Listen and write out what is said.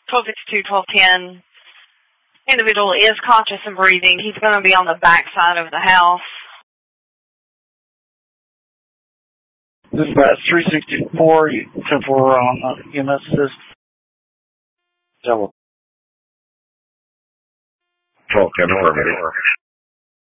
1252, 1210. Individual is conscious and breathing. He's going to be on the back side of the house. Dispatch 364, 10-4 on EMS assist. 1210, affirmative.